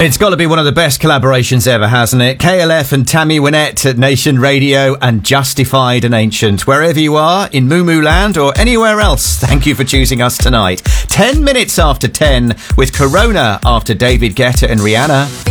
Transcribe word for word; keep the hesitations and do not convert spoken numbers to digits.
It's got to be one of the best collaborations ever, hasn't it? K L F and Tammy Wynette at Nation Radio and Justified and Ancient. Wherever you are, in Moo Moo Land or anywhere else, thank you for choosing us tonight. Ten minutes after ten with Corona after David Guetta and Rihanna.